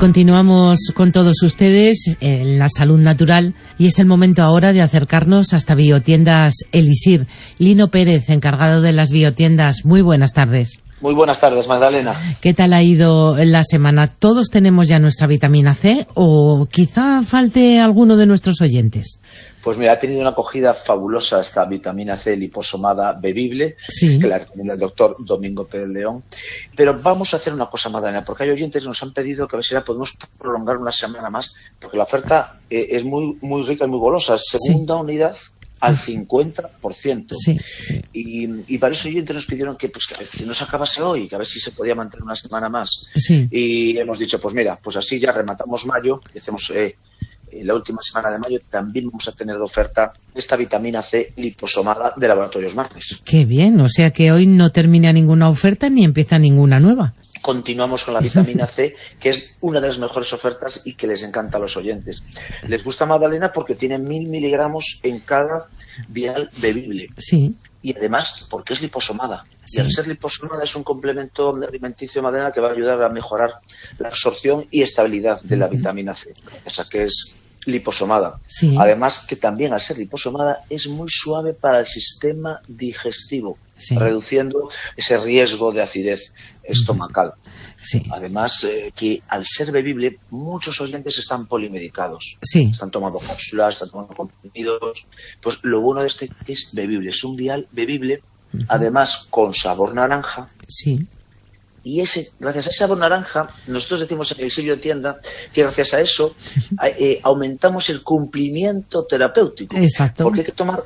Continuamos con todos ustedes en la salud natural y es el momento ahora de acercarnos hasta Biotiendas Elixir. Lino Pérez, encargado de las biotiendas, muy buenas tardes. Muy buenas tardes, Magdalena. ¿Qué tal ha ido la semana? ¿Todos tenemos ya nuestra vitamina C o quizá falte alguno de nuestros oyentes? Pues mira, ha tenido una acogida fabulosa esta vitamina C liposomada bebible, sí, que la recomienda el doctor Domingo Pérez León. Pero vamos a hacer una cosa, Magdalena, porque hay oyentes que nos han pedido que a ver si la podemos prolongar una semana más, porque la oferta es muy rica y muy golosa. Segunda unidad al 50%. Sí, sí. Y varios oyentes nos pidieron que si no se acabase hoy, que a ver si se podía mantener una semana más. Sí. Y hemos dicho, pues mira, pues así ya rematamos mayo y hacemos... la última semana de mayo también vamos a tener de oferta esta vitamina C liposomada de Laboratorios Marnis. Qué bien, o sea que hoy no termina ninguna oferta ni empieza ninguna nueva. Continuamos con la vitamina C, que es una de las mejores ofertas y que les encanta a los oyentes. Les gusta, Magdalena, porque tiene 1000 miligramos en cada vial bebible. Sí. Y además, porque es liposomada. Sí. Y al ser liposomada es un complemento alimenticio, Magdalena, que va a ayudar a mejorar la absorción y estabilidad de la vitamina C. Esa que es liposomada. Sí. Además, que también al ser liposomada es muy suave para el sistema digestivo, sí, reduciendo ese riesgo de acidez estomacal. Sí. Además, que al ser bebible, muchos oyentes están polimedicados. Sí. Están tomando cápsulas, están tomando comprimidos. Pues lo bueno de este que es bebible, es un vial bebible, además con sabor naranja. Sí. Y gracias a ese sabor naranja, nosotros decimos en el sitio de tienda que gracias a eso aumentamos el cumplimiento terapéutico. Exacto. Porque hay que tomar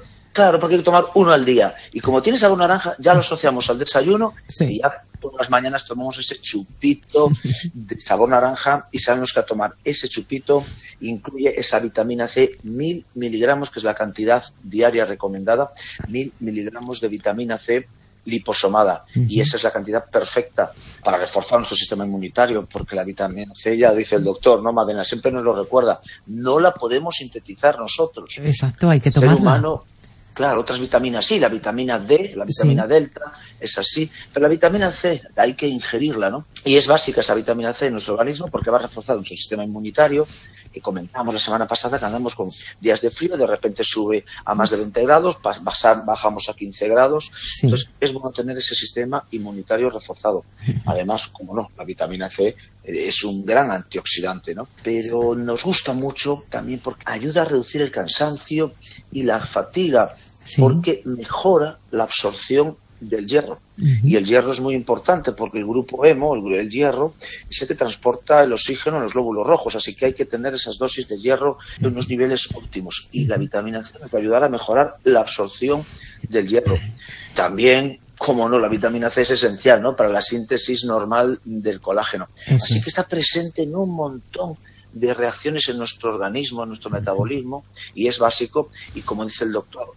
uno al día. Y como tiene sabor naranja, ya lo asociamos al desayuno. Sí. Y ya todas las mañanas tomamos ese chupito de sabor naranja y sabemos que a tomar ese chupito incluye esa vitamina C, 1000 miligramos, que es la cantidad diaria recomendada, 1000 miligramos de vitamina C liposomada, y esa es la cantidad perfecta para reforzar nuestro sistema inmunitario, porque la vitamina C, ya dice el doctor, ¿no, Madena? Siempre nos lo recuerda, no la podemos sintetizar nosotros. Exacto, hay que el ser tomarla. humano, claro, otras vitaminas sí, la vitamina D, la vitamina delta, es así, pero la vitamina C hay que ingerirla, ¿no? Y es básica esa vitamina C en nuestro organismo porque va a reforzar nuestro sistema inmunitario, que comentamos la semana pasada que andamos con días de frío, de repente sube a más de 20 grados, bajamos a 15 grados, Sí. Entonces es bueno tener ese sistema inmunitario reforzado. Además, como no, la vitamina C es un gran antioxidante, ¿no? Pero nos gusta mucho también porque ayuda a reducir el cansancio y la fatiga, Sí. porque mejora la absorción del hierro. Y el hierro es muy importante porque el grupo hemo, el hierro, es el que transporta el oxígeno en los glóbulos rojos, así que hay que tener esas dosis de hierro en unos niveles óptimos, y la vitamina C nos va a ayudar a mejorar la absorción del hierro. También, como no, la vitamina C es esencial, ¿no?, para la síntesis normal del colágeno. Eso Así es. que está presente en un montón de reacciones en nuestro organismo, en nuestro metabolismo, y es básico, y como dice el doctor,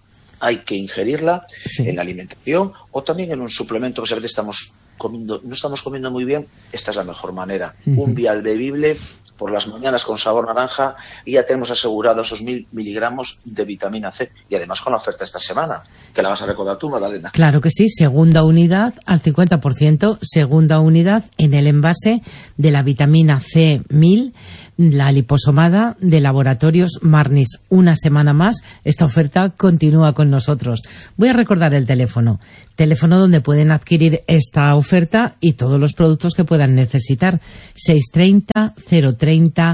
hay que ingerirla Sí. en la alimentación o también en un suplemento que a veces no estamos comiendo muy bien. Esta es la mejor manera. Un vial bebible por las mañanas con sabor naranja y ya tenemos asegurado esos 1000 miligramos de vitamina C. Y además con la oferta esta semana, que la vas a recordar tú, Magdalena. Claro que sí, segunda unidad al 50%, segunda unidad en el envase de la vitamina C 1000, la liposomada de Laboratorios Marnis. Una semana más, esta oferta continúa con nosotros. Voy a recordar el teléfono donde pueden adquirir esta oferta y todos los productos que puedan necesitar. 630 030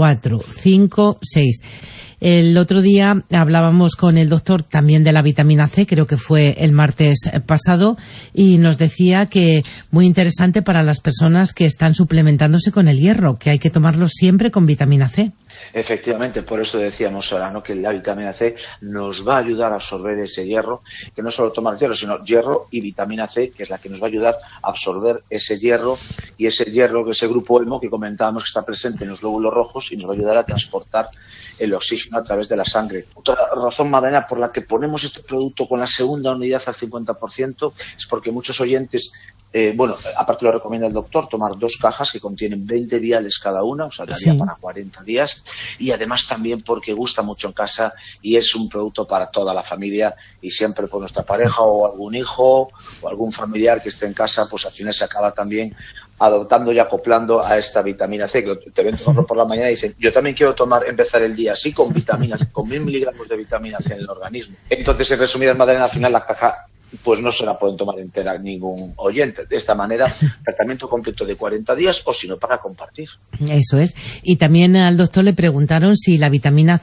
456. El otro día hablábamos con el doctor también de la vitamina C, creo que fue el martes pasado, y nos decía que muy interesante para las personas que están suplementándose con el hierro, que hay que tomarlo siempre con vitamina C. Efectivamente, por eso decíamos ahora, ¿no?, que la vitamina C nos va a ayudar a absorber ese hierro, que no solo tomar hierro, sino hierro y vitamina C, que es la que nos va a ayudar a absorber ese hierro, y ese hierro, que ese grupo hemo que comentábamos que está presente en los glóbulos rojos y nos va a ayudar a transportar el oxígeno a través de la sangre. Otra razón, Madena, por la que ponemos este producto con la segunda unidad al 50% es porque muchos oyentes, aparte lo recomienda el doctor, tomar 2 cajas que contienen 20 viales cada una, o sea, daría para 40 días, y además también porque gusta mucho en casa y es un producto para toda la familia, y siempre por nuestra pareja o algún hijo o algún familiar que esté en casa, pues al final se acaba también adoptando y acoplando a esta vitamina C, que te ven tomarlo por la mañana y dicen, yo también quiero empezar el día así con vitamina C, con 1000 miligramos de vitamina C en el organismo. Entonces, en resumidas, Madalena, al final la caja pues no se la pueden tomar entera ningún oyente. De esta manera, tratamiento completo de 40 días o si no, para compartir. Eso es. Y también al doctor le preguntaron si la vitamina